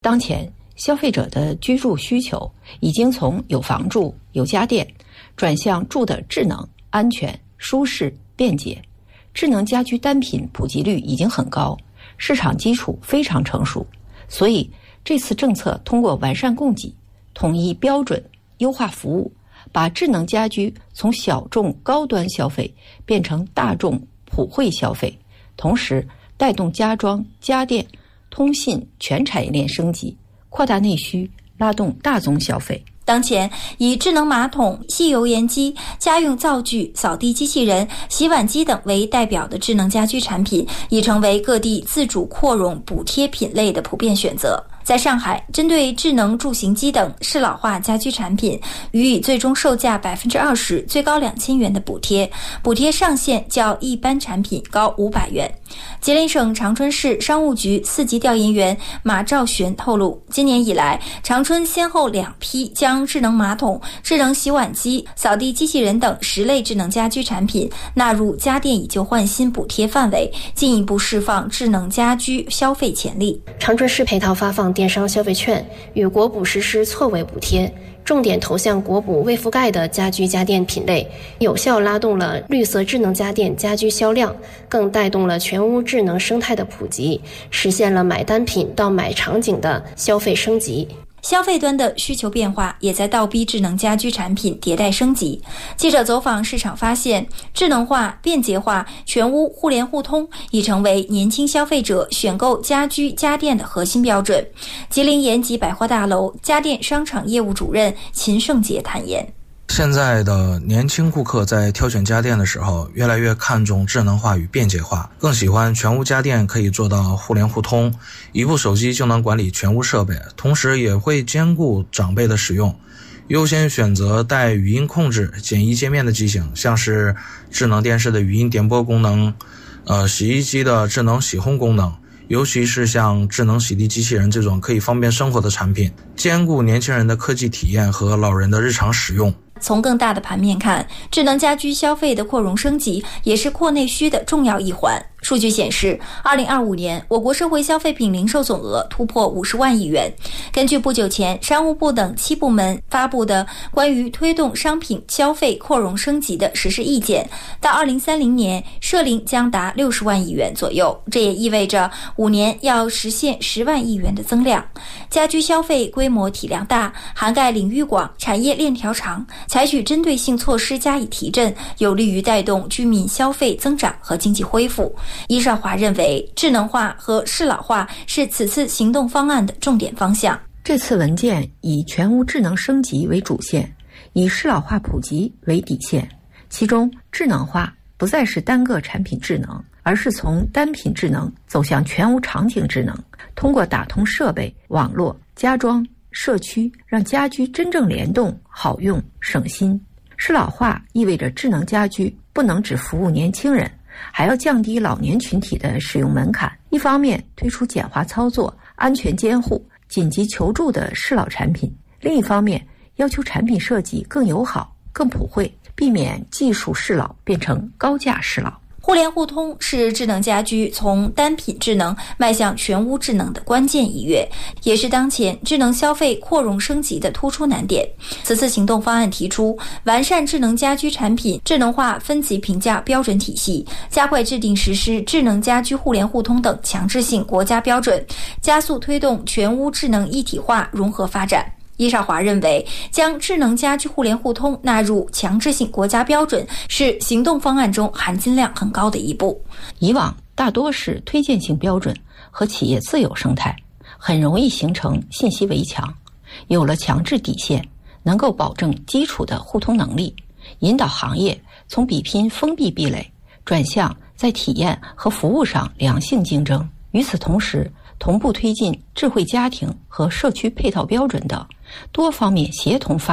当前消费者的居住需求已经从有房住、有家电转向住的智能、安全、舒适、便捷。智能家居单品普及率已经很高，市场基础非常成熟，所以这次政策通过完善供给、统一标准、优化服务，把智能家居从小众高端消费变成大众普惠消费，同时带动家装、家电、通信全产业链升级，扩大内需，拉动大宗消费。 当前，以智能马桶、吸油烟机、家用灶具、扫地机器人、洗碗机等为代表的智能家居产品，已成为各地自主扩容补贴品类的普遍选择。在上海，针对智能助行机等适老化家居产品，予以最终售价 20%、最高2000元的补贴，补贴上限较一般产品高500元。吉林省长春市商务局4级调研员马兆璇透露，今年以来，长春先后2批将智能马桶、智能洗碗机、扫地机器人等10类智能家居产品纳入家电以旧换新补贴范围，进一步释放智能家居消费潜力。 长春市配套发放电商消费券，与国补实施错位补贴，重点投向国补未覆盖的家居家电品类，有效拉动了绿色智能家电家居销量，更带动了全屋智能生态的普及，实现了买单品到买场景的消费升级。 消费端的需求变化也在倒逼智能家居产品迭代升级。记者走访市场发现，智能化、便捷化、全屋互联互通已成为年轻消费者选购家居家电的核心标准。吉林延吉百货大楼家电商场业务主任秦胜杰坦言， 现在的年轻顾客在挑选家电的时候，越来越看重智能化与便捷化，更喜欢全屋家电可以做到互联互通，一部手机就能管理全屋设备，同时也会兼顾长辈的使用，优先选择带语音控制、简易界面的机型，像是智能电视的语音点播功能，洗衣机的智能洗烘功能，尤其是像智能洗涤机器人这种可以方便生活的产品，兼顾年轻人的科技体验和老人的日常使用。 从更大的盘面看，智能家居消费的扩容升级也是扩内需的重要一环。数据显示，2025年我国社会消费品零售总额突破50万亿元。根据不久前商务部等7部门发布的关于推动商品消费扩容升级的实施意见，到2030年社零将达60万亿元左右，这也意味着5年要实现10万亿元的增量。家居消费规模体量大，涵盖领域广，产业链条长，采取针对性措施加以提振，有利于带动居民消费增长和经济恢复。伊少华认为，智能化和适老化是此次行动方案的重点方向。 这次文件以全屋智能升级为主线，以适老化普及为底线。其中，智能化不再是单个产品智能，而是从单品智能走向全屋场景智能，通过打通设备、网络、家装、社区，让家居真正联动、好用、省心。适老化意味着智能家居不能只服务年轻人，还要降低老年群体的使用门槛。一方面推出简化操作、安全监护、紧急求助的适老产品，另一方面要求产品设计更友好、更普惠，避免技术适老变成高价适老。 互联互通是智能家居从单品智能迈向全屋智能的关键一跃，也是当前智能消费扩容升级的突出难点。此次行动方案提出，完善智能家居产品智能化分级评价标准体系，加快制定实施智能家居互联互通等强制性国家标准，加速推动全屋智能一体化融合发展。伊少华认为，将智能家居互联互通纳入强制性国家标准是行动方案中含金量很高的一步。 以往大多是推荐性标准和企业自有生态，很容易形成信息围墙。有了强制底线，能够保证基础的互通能力，引导行业从比拼封闭壁垒转向在体验和服务上良性竞争。与此同时，同步推进智慧家庭和社区配套标准等多方面协同发力，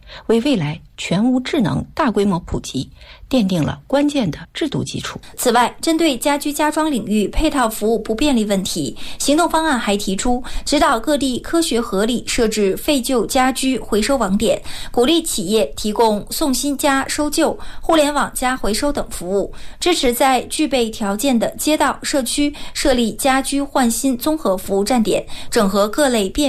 为未来全屋智能大规模普及奠定了关键的制度基础。 此外，针对家居家装领域配套服务不便利问题，行动方案还提出指导各地科学合理设置废旧家居回收网点，鼓励企业提供送新加收旧、互联网加回收等服务，支持在具备条件的街道、社区设立家居换新综合服务站点，整合各类便